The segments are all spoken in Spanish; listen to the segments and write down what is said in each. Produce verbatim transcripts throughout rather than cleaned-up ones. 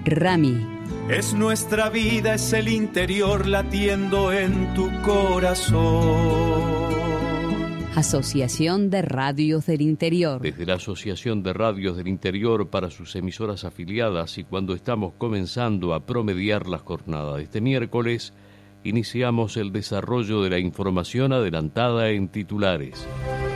Rami. Es nuestra vida, es el interior latiendo en tu corazón. Asociación de Radios del Interior. Desde la Asociación de Radios del Interior para sus emisoras afiliadas y cuando estamos comenzando a promediar la jornada de este miércoles, iniciamos el desarrollo de la información adelantada en titulares.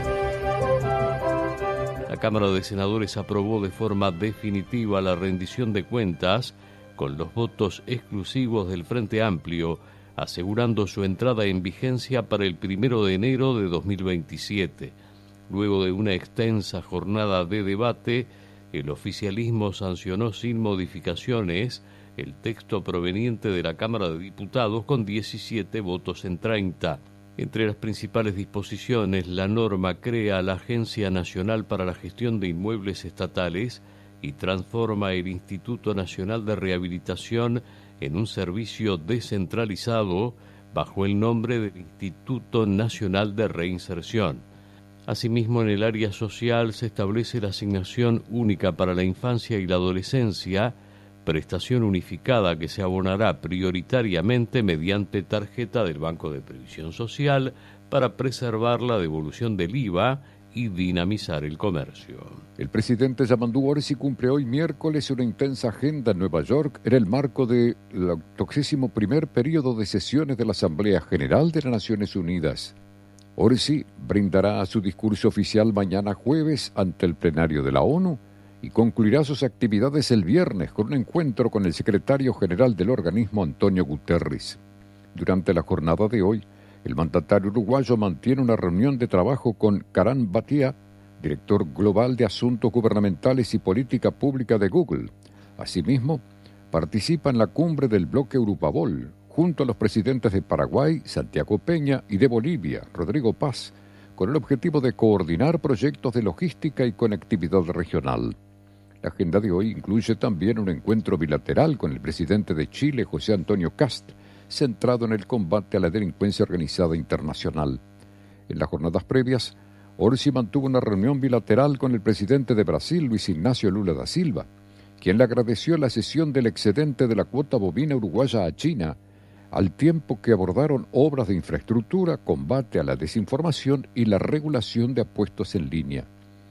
La Cámara de Senadores aprobó de forma definitiva la rendición de cuentas con los votos exclusivos del Frente Amplio, asegurando su entrada en vigencia para el primero de enero de dos mil veintisiete. Luego de una extensa jornada de debate, el oficialismo sancionó sin modificaciones el texto proveniente de la Cámara de Diputados con diecisiete votos en treinta. Entre las principales disposiciones, la norma crea la Agencia Nacional para la Gestión de Inmuebles Estatales y transforma el Instituto Nacional de Rehabilitación en un servicio descentralizado bajo el nombre del Instituto Nacional de Reinserción. Asimismo, en el área social se establece la asignación única para la infancia y la adolescencia, prestación unificada que se abonará prioritariamente mediante tarjeta del Banco de Previsión Social para preservar la devolución del I V A y dinamizar el comercio. El presidente Yamandu Orsi cumple hoy miércoles una intensa agenda en Nueva York en el marco del octogésimo primer periodo de sesiones de la Asamblea General de las Naciones Unidas. Orsi brindará su discurso oficial mañana jueves ante el plenario de la ONU y concluirá sus actividades el viernes con un encuentro con el secretario general del organismo, Antonio Guterres. Durante la jornada de hoy, el mandatario uruguayo mantiene una reunión de trabajo con Karan Bhatia, director global de Asuntos Gubernamentales y Política Pública de Google. Asimismo, participa en la cumbre del bloque Urupabol, junto a los presidentes de Paraguay, Santiago Peña, y de Bolivia, Rodrigo Paz, con el objetivo de coordinar proyectos de logística y conectividad regional. La agenda de hoy incluye también un encuentro bilateral con el presidente de Chile, José Antonio Kast, centrado en el combate a la delincuencia organizada internacional. En las jornadas previas, Orsi mantuvo una reunión bilateral con el presidente de Brasil, Luis Ignacio Lula da Silva, quien le agradeció la cesión del excedente de la cuota bovina uruguaya a China, al tiempo que abordaron obras de infraestructura, combate a la desinformación y la regulación de apuestos en línea.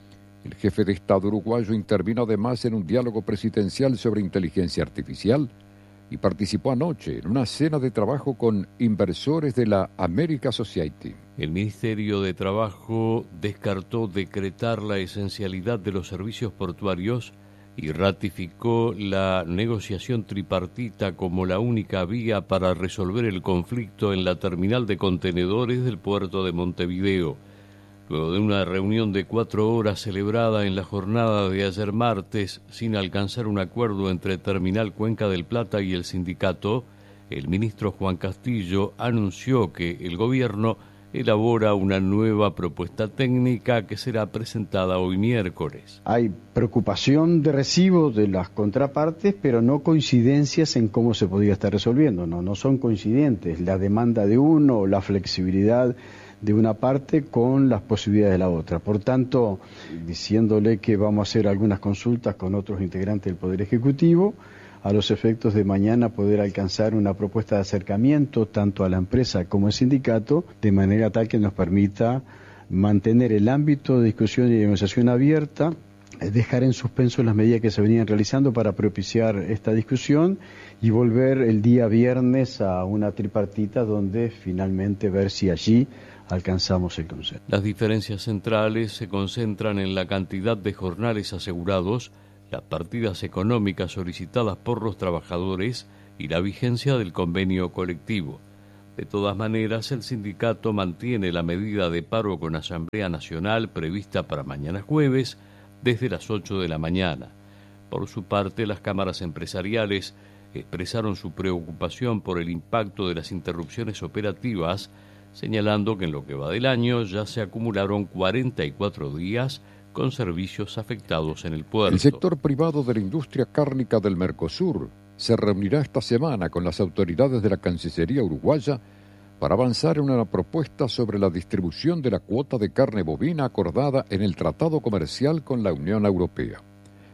El jefe de Estado uruguayo intervino además en un diálogo presidencial sobre inteligencia artificial y participó anoche en una cena de trabajo con inversores de la America Society. El Ministerio de Trabajo descartó decretar la esencialidad de los servicios portuarios y ratificó la negociación tripartita como la única vía para resolver el conflicto en la terminal de contenedores del puerto de Montevideo. Luego de una reunión de cuatro horas celebrada en la jornada de ayer martes, sin alcanzar un acuerdo entre Terminal Cuenca del Plata y el sindicato, el ministro Juan Castillo anunció que el gobierno elabora una nueva propuesta técnica que será presentada hoy miércoles. Hay preocupación de recibo de las contrapartes, pero no coincidencias en cómo se podría estar resolviendo. No, no son coincidentes la demanda de uno o la flexibilidad de una parte con las posibilidades de la otra. Por tanto, diciéndole que vamos a hacer algunas consultas con otros integrantes del Poder Ejecutivo, a los efectos de mañana poder alcanzar una propuesta de acercamiento tanto a la empresa como al sindicato, de manera tal que nos permita mantener el ámbito de discusión y negociación abierta, dejar en suspenso las medidas que se venían realizando para propiciar esta discusión y volver el día viernes a una tripartita donde finalmente ver si allí alcanzamos el consenso. Las diferencias centrales se concentran en la cantidad de jornales asegurados, las partidas económicas solicitadas por los trabajadores y la vigencia del convenio colectivo. De todas maneras, el sindicato mantiene la medida de paro con Asamblea Nacional prevista para mañana jueves desde las ocho de la mañana. Por su parte, las cámaras empresariales expresaron su preocupación por el impacto de las interrupciones operativas, señalando que en lo que va del año ya se acumularon cuarenta y cuatro días con servicios afectados en el puerto. El sector privado de la industria cárnica del Mercosur se reunirá esta semana con las autoridades de la Cancillería uruguaya para avanzar en una propuesta sobre la distribución de la cuota de carne bovina acordada en el Tratado Comercial con la Unión Europea.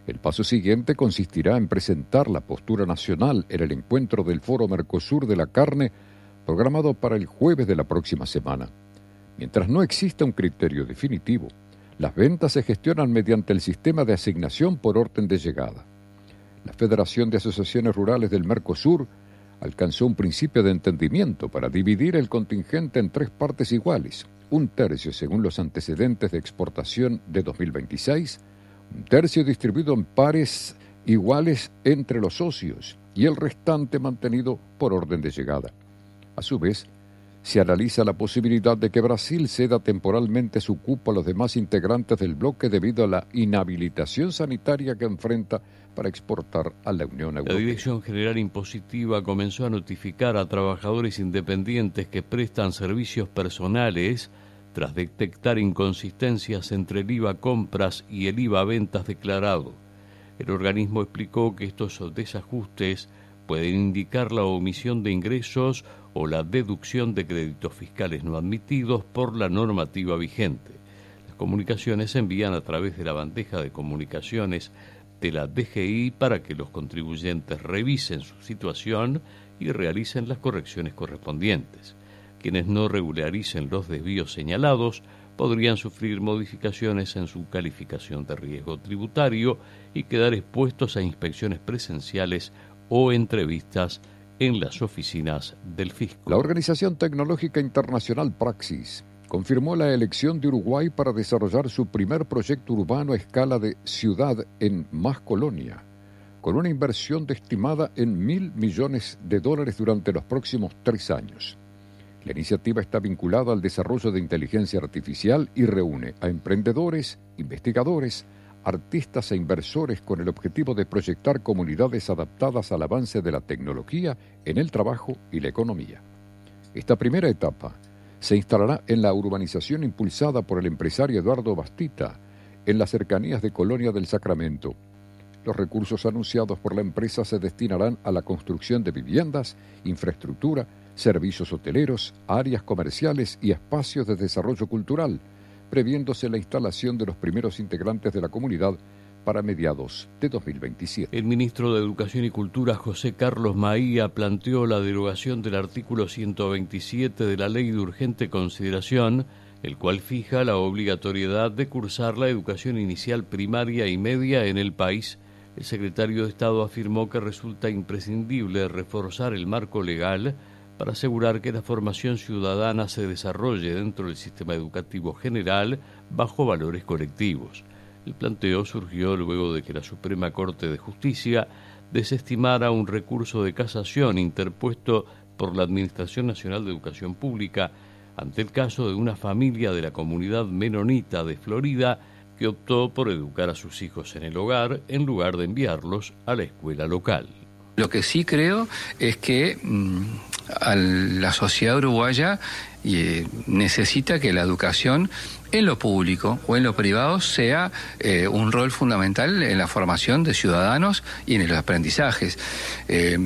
El paso siguiente consistirá en presentar la postura nacional en el encuentro del Foro Mercosur de la Carne, programado para el jueves de la próxima semana. Mientras no exista un criterio definitivo, las ventas se gestionan mediante el sistema de asignación por orden de llegada. La Federación de Asociaciones Rurales del Mercosur alcanzó un principio de entendimiento para dividir el contingente en tres partes iguales, un tercio según los antecedentes de exportación de dos mil veintiséis, un tercio distribuido en pares iguales entre los socios y el restante mantenido por orden de llegada. A su vez, se analiza la posibilidad de que Brasil ceda temporalmente su cupo a los demás integrantes del bloque debido a la inhabilitación sanitaria que enfrenta para exportar a la Unión Europea. La Dirección General Impositiva comenzó a notificar a trabajadores independientes que prestan servicios personales tras detectar inconsistencias entre el I V A compras y el I V A ventas declarado. El organismo explicó que estos desajustes pueden indicar la omisión de ingresos o la deducción de créditos fiscales no admitidos por la normativa vigente. Las comunicaciones se envían a través de la bandeja de comunicaciones de la D G I para que los contribuyentes revisen su situación y realicen las correcciones correspondientes. Quienes no regularicen los desvíos señalados podrían sufrir modificaciones en su calificación de riesgo tributario y quedar expuestos a inspecciones presenciales o entrevistas en las oficinas del fisco. La Organización Tecnológica Internacional Praxis confirmó la elección de Uruguay para desarrollar su primer proyecto urbano a escala de ciudad en Más Colonia, con una inversión estimada en mil millones de dólares durante los próximos tres años. La iniciativa está vinculada al desarrollo de inteligencia artificial y reúne a emprendedores, investigadores, artistas e inversores con el objetivo de proyectar comunidades adaptadas al avance de la tecnología en el trabajo y la economía. Esta primera etapa se instalará en la urbanización impulsada por el empresario Eduardo Bastita, en las cercanías de Colonia del Sacramento. Los recursos anunciados por la empresa se destinarán a la construcción de viviendas, infraestructura, servicios hoteleros, áreas comerciales y espacios de desarrollo cultural, previéndose la instalación de los primeros integrantes de la comunidad para mediados de dos mil veintisiete. El ministro de Educación y Cultura, José Carlos Maía, planteó la derogación del artículo ciento veintisiete de la Ley de Urgente Consideración, el cual fija la obligatoriedad de cursar la educación inicial primaria y media en el país. El secretario de Estado afirmó que resulta imprescindible reforzar el marco legal para asegurar que la formación ciudadana se desarrolle dentro del sistema educativo general bajo valores colectivos. El planteo surgió luego de que la Suprema Corte de Justicia desestimara un recurso de casación interpuesto por la Administración Nacional de Educación Pública ante el caso de una familia de la comunidad menonita de Florida que optó por educar a sus hijos en el hogar en lugar de enviarlos a la escuela local. Lo que sí creo es que mmm, a la sociedad uruguaya eh, necesita que la educación en lo público o en lo privado sea eh, un rol fundamental en la formación de ciudadanos y en los aprendizajes. Eh,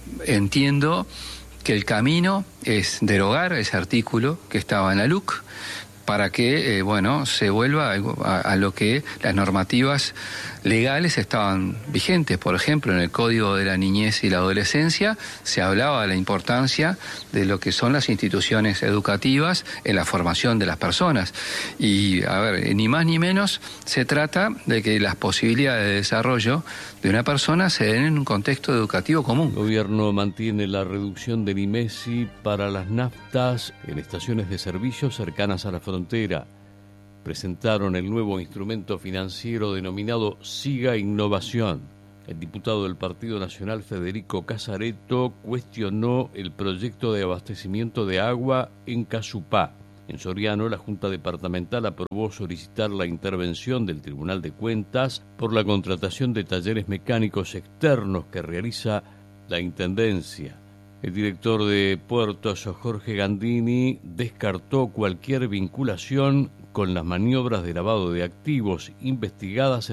entiendo que el camino es derogar ese artículo que estaba en la L U C para que, eh, bueno, se vuelva a, a lo que las normativas legales estaban vigentes. Por ejemplo, en el Código de la Niñez y la Adolescencia se hablaba de la importancia de lo que son las instituciones educativas en la formación de las personas. Y, a ver, ni más ni menos se trata de que las posibilidades de desarrollo de una persona se den en un contexto educativo común. El gobierno mantiene la reducción del IMESI para las naftas en estaciones de servicio cercanas a la frontera. Presentaron el nuevo instrumento financiero denominado Siga Innovación. El diputado del Partido Nacional, Federico Casareto, cuestionó el proyecto de abastecimiento de agua en Casupá. En Soriano, la Junta Departamental aprobó solicitar la intervención del Tribunal de Cuentas por la contratación de talleres mecánicos externos que realiza la Intendencia. El director de Puertos, Jorge Gandini, descartó cualquier vinculación con las maniobras de lavado de activos investigadas